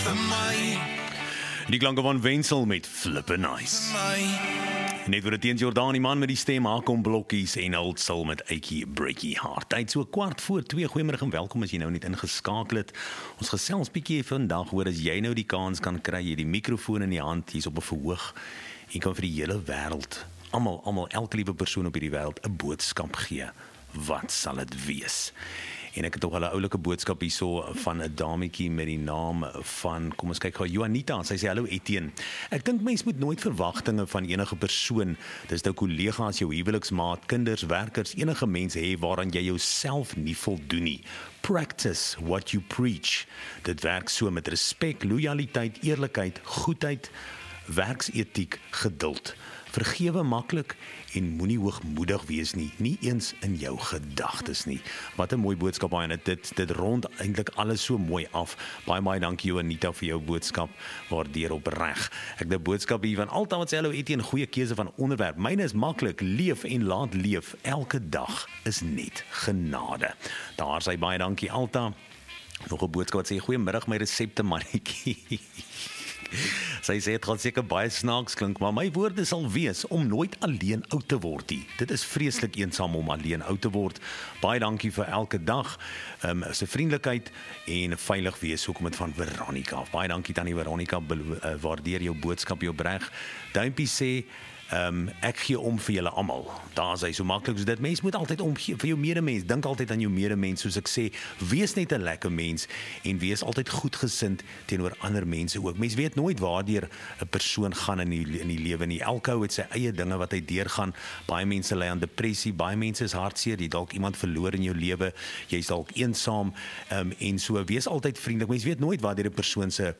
Die klanke van Wenzel met Flippin' Nice. Net voor het teens Jordaan, die man met die stem, Hakom Blokkies en Oud Soul met Aikie Breakie Heart. Tyd so 2:15. Goeiemiddag en welkom as jy nou net ingeskakel het. Ons gesels bietjie vandag hoor as jy nou die kans kan kry, jy die mikrofoon in die hand, jy's op 'n verhoog en kan vir die hele wêreld, almal, elke liewe persoon op hierdie wêreld 'n boodskap gee. Wat sal dit wees? En ek het toch al 'n oulike boodskap hierso van 'n dametjie met die naam van, kom ons kyk gou, Juanita. Sy sê hallo Etienne. Ek dink mens moet nooit verwagtinge van enige persoon, dis nou kollegas, jou huweliksmaat, kinders, werkers, enige mens hê waaraan jy jouself nie voldoen nie. Practice what you preach. Dit werk so met respek, lojaliteit, eerlikheid, goedheid, werksetiek, geduld. Vergewe maklik en moenie hoogmoedig wees nie eens in jou gedagtes nie. Wat 'n mooi boodskap baie, en dit rond eintlik alles so mooi af. Baie dankie Anita vir jou boodskap, waardeer opreg. Ek het 'n boodskap hier van Alta wat sê hallo Etienne, goeie keuse van onderwerp. Myne is maklik, leef en laat leef. Elke dag is net genade. Daar sê baie dankie Alta. Nog 'n boodskap wat sê goeiemiddag my resepte mannetjie. Sy sê het gaan seker baie snaaks klink, maar my woorde sal wees om nooit alleen oud te word nie. Dit is vreeslik eensaam om alleen oud te word. Baie dankie vir elke dag. Se vriendelikheid en veilig wees, so kom dit van Veronica. Baie dankie Tannie Veronica, waardeer jou boodskap, jou breg. Duimpie sê ek gee om vir julle almal. Daar is hy so maklik so dit. Mens moet altyd omgee vir jou medemens. Dink altyd aan jou medemens, soos ek sê. Wees net 'n lekker mens en wees altyd goedgesind teenoor ander mense ook. Mens weet nooit waardeur 'n persoon gaan in die lewe nie. Elke ou het sy eie dinge wat hy deurgaan. Baie mense ly aan depressie, baie mense is hartseer, jy dalk iemand verloor in jou lewe, jy's dalk eensaam en so wees altyd vriendelik. Mens weet nooit waardeur 'n persoon se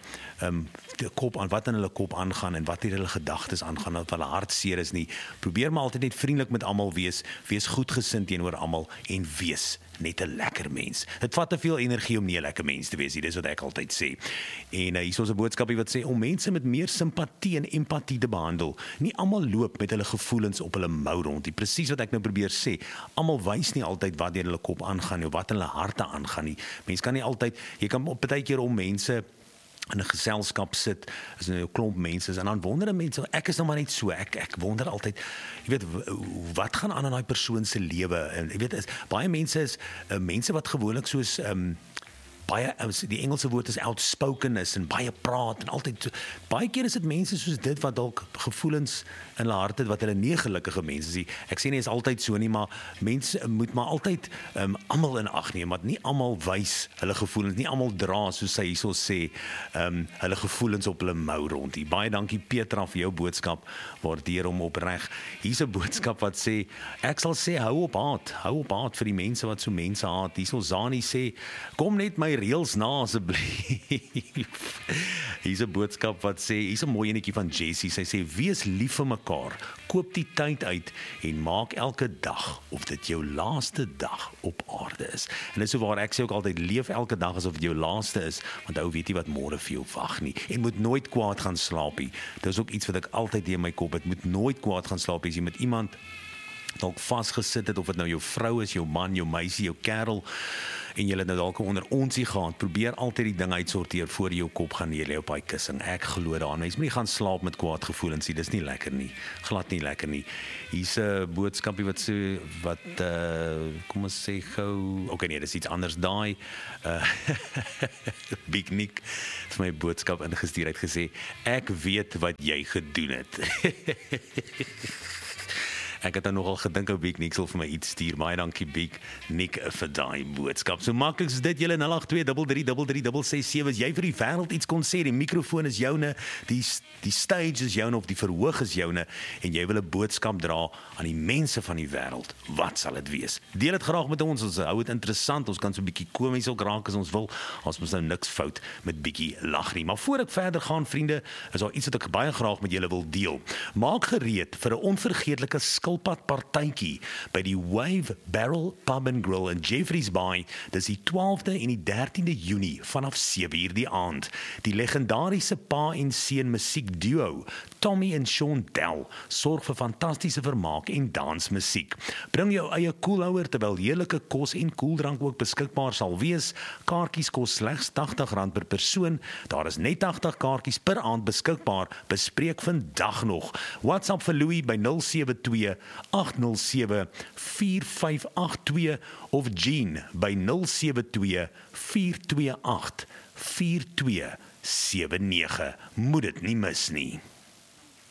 kop aan wat in hulle kop aangaan en wat in hulle gedagtes aangaan of hulle hart seer is nie. Probeer maar altyd net vriendelik met almal wees goedgesind teenoor almal en wees net 'n lekker mens. Dit vat te veel energie om nie 'n lekker mens te wees nie, dis wat ek altyd sê. En hier is 'n boodskapie wat sê om mense met meer simpatie en empatie te behandel. Nie almal loop met hulle gevoelens op hulle mou rond nie. Presies wat ek nou probeer sê. Almal wys nie altyd wat deur hulle kop aangaan of wat in hulle harte aangaan nie. Mens kan nie altyd, jy kan op baie keer om mense in 'n geselskap sit, as nou 'n klomp mense is, en dan wonder mense, ek is nou maar net so, ek wonder altyd, jy weet, wat gaan aan in daai persoon se lewe, en jy weet, baie mense is, mense wat gewoonlik soos, baie, die Engelse woord is outspoken is, en baie praat, en altyd, baie keer is dit mense soos dit, wat dalk gevoelens in hulle harte, wat hulle nie gelukkige mense is. Ek sê nie is altyd so nie, maar mense moet maar altyd almal in ag neem, want nie almal wys hulle gevoelens, nie almal dra, soos sy hierso sê, hulle gevoelens op hulle mou rond. Baie dankie Petra vir jou boodskap, waardeer hom opreg. Hier's 'n boodskap wat sê, ek sal sê, hou op haat vir die mense wat so mense haat. Hierso Zani sê, kom net my reels na asseblief. Hier's 'n boodskap wat sê, hier's 'n mooi enetjie van Jessie, sy sê, wees lief vir mekaar, koop die tyd uit en maak elke dag of dit jou laaste dag op aarde is. En dis so waar ek sê ook altyd, leef elke dag asof dit jou laaste is, want ou weet nie wat môre vir jou wag nie. En moet nooit kwaad gaan slaap nie. Dis ook iets wat ek altyd in my kop het, moet nooit kwaad gaan slaap as jy met iemand dalk vasgesit het, of dit nou jou vrou is, jou man, jou meisie, jou kerel, en jy het nou dalk onder onsie gehad, probeer altyd die ding uitsorteer voor jou kop gaan neer lê op daai kussing. Ek glo daaraan. Mens moet nie gaan slaap met kwaad gevoelens nie. Dis nie lekker nie. Glad nie lekker nie. Hier's 'n boodskapie wat sê kom ons sê gou. Okay nee, dis iets anders daai. Big Nick het my boodskap ingestuur, het gesê ek weet wat jy gedoen het. Ek het dan nogal gedink ou Big Nick sal vir my iets stuur. Baie dankie Big Nick vir daai boodskap. So maklik is dit, julle 082333367. As jy vir die wêreld iets kon sê, die mikrofoon is joune, die stage is joune of die verhoog is joune en jy wil 'n boodskap dra aan die mense van die wêreld. Wat sal dit wees? Deel dit graag met ons. Ons hou dit interessant. Ons kan so 'n bietjie komies ook raak as ons wil. Ons moet nou niks fout met bietjie lag nie. Maar voor ek verder gaan, vriende, is daar iets wat ek baie graag met julle wil deel. Maak gereed vir 'n onvergeetlike skilpad partytjie by die Wave Barrel Pub and Grill in Jeffreys Bay. Dis die 12de en die 13de Junie vanaf 7:00 die aand. Die legendariese pa en seun musiekduo Tommy en Sean Dell sorg vir fantastiese vermaak en dansmusiek. Bring jou eie koelhouer terwyl heerlike kos en koeldrank ook beskikbaar sal wees. Kaartjies kos slegs R80 per persoon. Daar is net 80 kaartjies per aand beskikbaar. Bespreek vandag nog. WhatsApp vir Louis by 072-807-4582 of Jean by 072-428-4279. Moet dit nie mis nie.